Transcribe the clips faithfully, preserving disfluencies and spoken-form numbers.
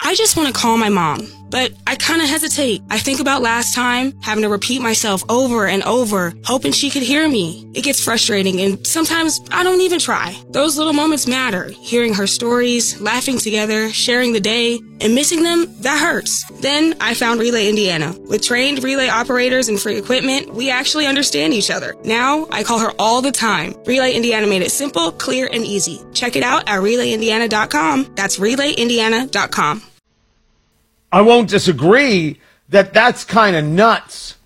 I just want to call my mom, but I kind of hesitate. I think about last time, having to repeat myself over and over, hoping she could hear me. It gets frustrating, and sometimes I don't even try. Those little moments matter. Hearing her stories, laughing together, sharing the day, and missing them, that hurts. Then I found Relay Indiana. With trained relay operators and free equipment, we actually understand each other. Now, I call her all the time. Relay Indiana made it simple, clear, and easy. Check it out at relay indiana dot com. That's relay indiana dot com. I won't disagree that that's kind of nuts.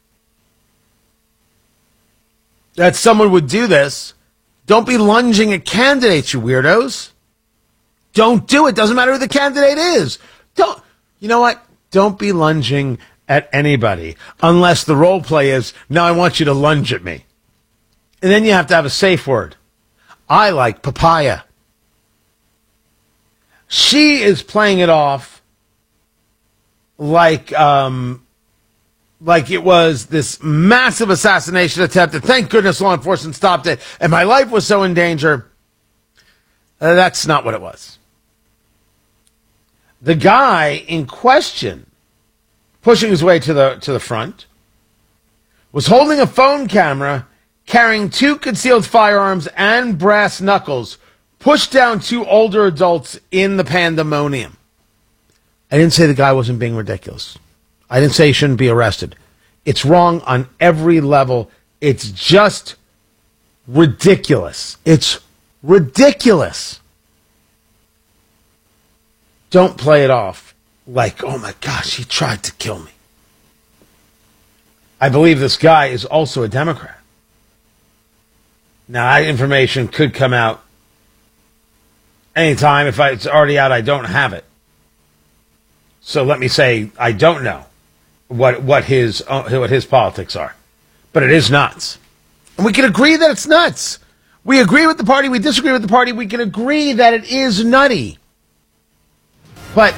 That someone would do this. Don't be lunging at candidates, you weirdos. Don't do it. Doesn't matter who the candidate is. Don't. You know what? Don't be lunging at anybody unless the role play is, now I want you to lunge at me. And then you have to have a safe word. I like papaya. She is playing it off like um, like it was this massive assassination attempt, and thank goodness law enforcement stopped it, and my life was so in danger. Uh, that's not what it was. The guy in question, pushing his way to the to the front, was holding a phone camera, carrying two concealed firearms and brass knuckles, pushed down two older adults in the pandemonium. I didn't say the guy wasn't being ridiculous. I didn't say he shouldn't be arrested. It's wrong on every level. It's just ridiculous. It's ridiculous. Don't play it off like, oh my gosh, he tried to kill me. I believe this guy is also a Democrat. Now, that information could come out anytime. If I, it's already out, I don't have it. So let me say I don't know what what his uh, what his politics are, but it is nuts, and we can agree that it's nuts. We agree with the party, we disagree with the party. We can agree that it is nutty, but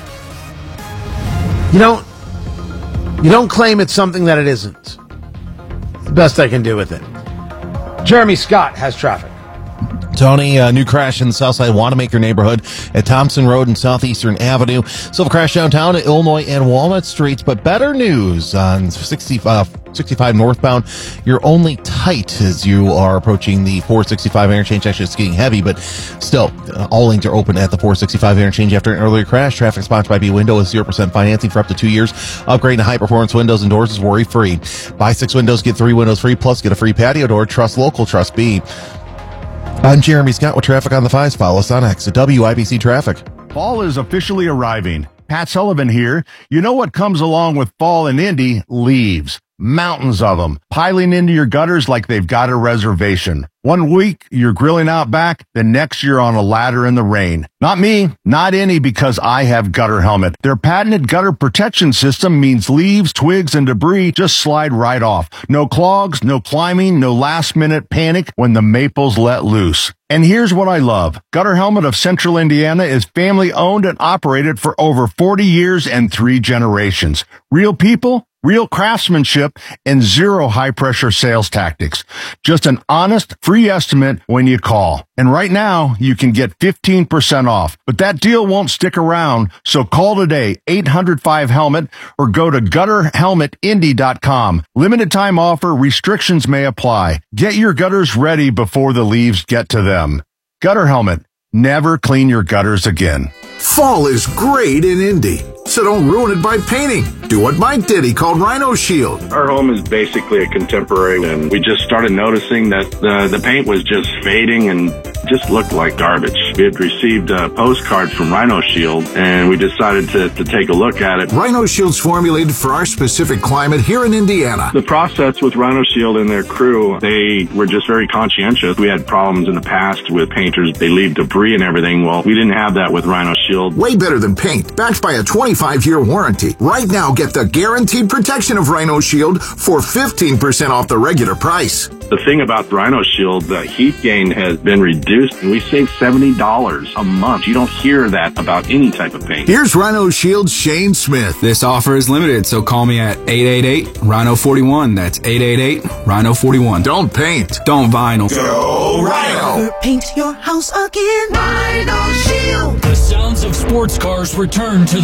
you don't you don't claim it's something that it isn't. It's the best I can do with it. Jeremy Scott has traffic. Tony, uh, new crash in the Southside Wanamaker neighborhood at Thompson Road and Southeastern Avenue. Still a crash downtown at Illinois and Walnut Streets, but better news on sixty, uh, sixty-five northbound. You're only tight as you are approaching the four sixty-five interchange. Actually, it's getting heavy, but still, uh, all lanes are open at the four sixty-five interchange after an earlier crash. Traffic sponsored by B Window with zero percent financing for up to two years. Upgrading to high-performance windows and doors is worry-free. Buy six windows, get three windows free, plus get a free patio door. Trust local, trust B. I'm Jeremy Scott with traffic on the fives. Follow us on X at W I B C Traffic. Fall is officially arriving. Pat Sullivan here. You know what comes along with fall in Indy? Leaves. Mountains of them. Piling into your gutters like they've got a reservation. One week, you're grilling out back. The next, you're on a ladder in the rain. Not me. Not any, because I have Gutter Helmet. Their patented gutter protection system means leaves, twigs, and debris just slide right off. No clogs, no climbing, no last-minute panic when the maples let loose. And here's what I love. Gutter Helmet of Central Indiana is family-owned and operated for over forty years and three generations. Real people, real craftsmanship, and zero high-pressure sales tactics. Just an honest, free estimate when you call. And right now, you can get fifteen percent off. But that deal won't stick around, so call today, eight hundred five helmet, or go to gutter helmet indy dot com. Limited time offer, restrictions may apply. Get your gutters ready before the leaves get to them. Gutter Helmet. Never clean your gutters again. Fall is great in Indy, so don't ruin it by painting. Do what Mike did. He called Rhino Shield. Our home is basically a contemporary, and we just started noticing that the, the paint was just fading and just looked like garbage. We had received a postcard from Rhino Shield, and we decided to, to take a look at it. Rhino Shield's formulated for our specific climate here in Indiana. The process with Rhino Shield and their crew, they were just very conscientious. We had problems in the past with painters. They leave debris and everything. Well, we didn't have that with Rhino Shield. Way better than paint, backed by a twenty-five year warranty. Right now, get the guaranteed protection of Rhino Shield for fifteen percent off the regular price. The thing about Rhino Shield, the heat gain has been reduced, and we save seventy dollars a month. You don't hear that about any type of paint. Here's Rhino Shield's Shane Smith. This offer is limited, so call me at eight eight eight, Rhino forty-one. That's eight eight eight, Rhino forty-one. Don't paint. Don't vinyl. Go Rhino. Never paint your house again. Rhino Shield. The sounds of sports cars return to the